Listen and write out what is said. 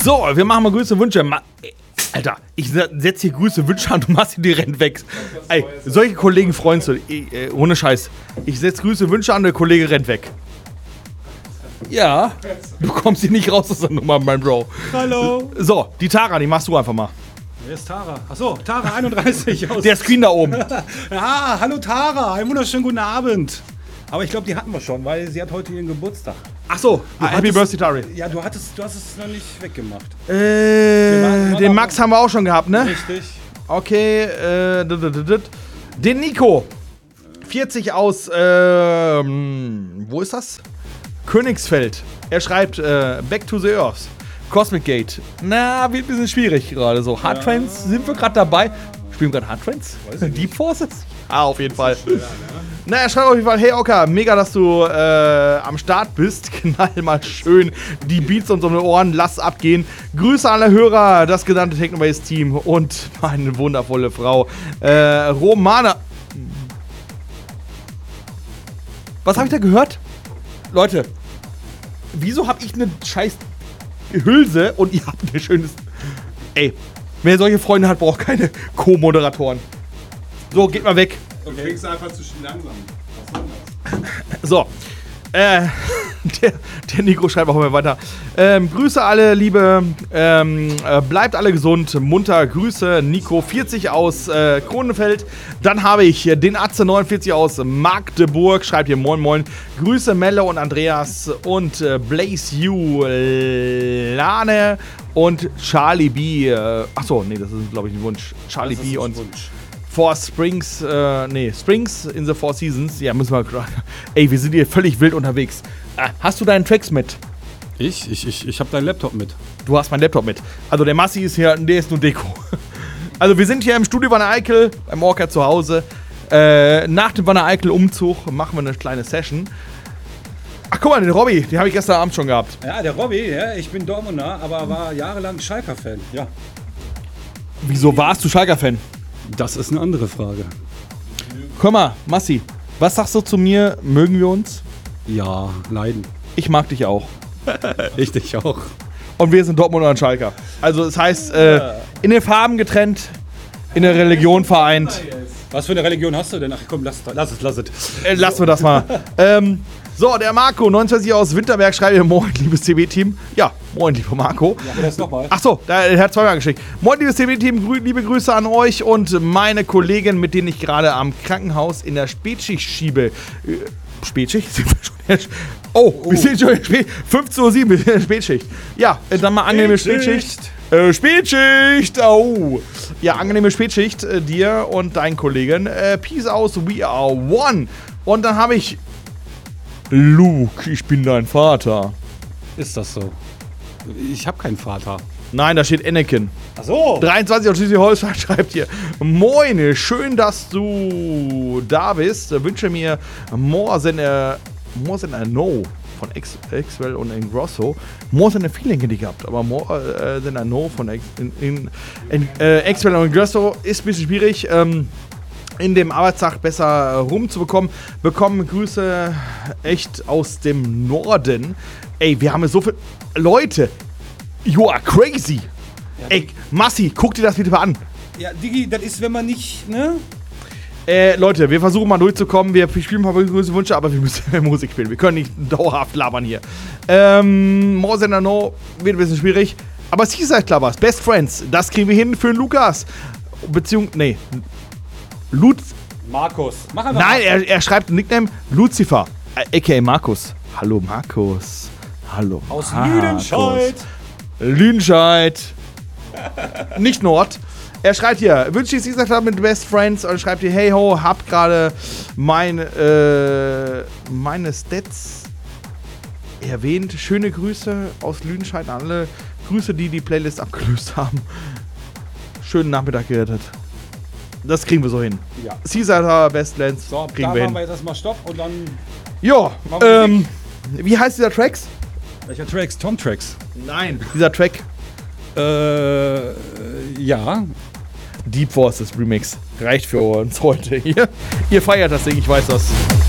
So, wir machen mal Grüße und Wünsche. Alter, ich setze hier Grüße und Wünsche an, du machst die rennt weg. Ey, solche Kollegen freuen sich. Ohne Scheiß. Ich setze Grüße und Wünsche an, der Kollege rennt weg. Ja, du kommst hier nicht raus aus der Nummer, mein Bro. Hallo. So, die Tara, die machst du einfach mal. Wer ist Tara? Achso, Tara 31 aus. Der Screen da oben. Ja, hallo Tara, einen wunderschönen guten Abend. Aber ich glaube, die hatten wir schon, weil sie hat heute ihren Geburtstag. Ach so, Happy Birthday, Tari. Ja, du hast es noch nicht weggemacht. Den Max haben wir auch schon gehabt, ne? Richtig. Okay, den Nico. 40 aus, wo ist das? Königsfeld. Er schreibt, Back to the Earth. Cosmic Gate. Na, wird ein bisschen schwierig gerade so. Hard Trends, sind wir gerade dabei? Spielen wir gerade Hard Trends? Deep Forces? Ah, auf jeden Fall. Na, er schreibt auf jeden Fall, hey Oka, mega, dass du am Start bist. Knall mal schön die Beats und so eine Ohren, lass abgehen. Grüße an alle Hörer, das genannte Technobase-Team und meine wundervolle Frau Romana. Was habe ich da gehört? Leute, wieso habe ich eine scheiß Hülse und ihr habt ein schönes... Ey, wer solche Freunde hat, braucht keine Co-Moderatoren. So, geht mal weg. Du kriegst einfach zu langsam. So, der Nico schreibt auch immer weiter. Grüße alle, Liebe, bleibt alle gesund, munter, Grüße, Nico 40 aus Kronenfeld. Dann habe ich den Atze 49 aus Magdeburg, schreibt hier Moin Moin. Grüße Melle und Andreas und Blaze You, Lane und Charlie B. Achso, nee, das ist glaube ich ein Wunsch. Charlie B und... Wunsch. Four Springs, Springs in the Four Seasons. Ja, müssen wir gerade. Ey, wir sind hier völlig wild unterwegs. Hast du deinen Tracks mit? Ich habe deinen Laptop mit. Du hast meinen Laptop mit. Also der Massi ist hier, der ist nur Deko. Also wir sind hier im Studio Wanne Eickel, beim Orca zu Hause. Nach dem Wanne Eickel Umzug machen wir eine kleine Session. Ach guck mal, den Robby, den habe ich gestern Abend schon gehabt. Ja, der Robby, ja, ich bin Dortmunder, aber war jahrelang Schalker-Fan, ja. Wieso warst du Schalker-Fan? Das ist eine andere Frage. Guck mal, Massi, was sagst du zu mir? Mögen wir uns? Ja, leiden. Ich mag dich auch. Ich dich auch. Und wir sind Dortmunder und Schalker. Also das heißt, in den Farben getrennt, in der Religion vereint. Was für eine Religion hast du denn? Ach komm, lass es. Lassen wir das mal. So, der Marco, 29 aus Winterberg, schreibt hier, moin, liebes CB-Team. Ja, moin, lieber Marco. Ja, das nochmal. Achso, er hat zweimal geschickt. Moin, liebes CB-Team, liebe Grüße an euch und meine Kollegen, mit denen ich gerade am Krankenhaus in der Spätschicht schiebe. Spätschicht? Wir sind schon in 15:07 Uhr, wir sind in der Spätschicht. Ja, dann mal angenehme Spätschicht. Spätschicht! Oh! Ja, angenehme Spätschicht dir und deinen Kollegen. Peace out, we are one. Und dann habe ich Luke, ich bin dein Vater. Ist das so? Ich habe keinen Vater. Nein, da steht Anakin. Ach so. 23 aus Schleswig-Holstein schreibt hier: Moin, schön, dass du da bist. Wünsche mir more than a no von Axwell und Ingrosso. More than a feeling hätte ich gehabt, aber more than a no von Axwell und Ingrosso ist ein bisschen schwierig. In dem Arbeitstag besser rumzubekommen. Bekommen Grüße echt aus dem Norden. Ey, wir haben so viele Leute. You are crazy. Ja, ey, Massi, guck dir das bitte mal an. Ja, Digi, das ist, wenn man nicht, ne? Leute, wir versuchen mal durchzukommen. Wir spielen ein paar Grüße, Wünsche, aber wir müssen Musik spielen. Wir können nicht dauerhaft labern hier. More than I know wird ein bisschen schwierig. Aber Seaside Clubbers, Best Friends, das kriegen wir hin für Lukas. Markus. Mach einfach. Nein, er schreibt einen Nickname Lucifer, a.k.a. Markus. Hallo Markus. Hallo aus Lüdenscheid. Lüdenscheid. Nicht Nord. Er schreibt hier, wünsche ich Caesar Club mit Best Friends und schreibt hier, hey ho, hab gerade meine Stats erwähnt. Schöne Grüße aus Lüdenscheid an alle. Grüße, die Playlist abgelöst haben. Schönen Nachmittag gerettet. Das kriegen wir so hin. Ja. Caesar Bestlands. So, kriegen da wir machen hin. wir jetzt erstmal Stopp und dann. Ja, wie heißt dieser Tracks? Welcher Tracks? Tom Tracks. Nein. Dieser Track. Ja. Deep Forces Remix. Reicht für uns heute hier. Ihr feiert das Ding, ich weiß das.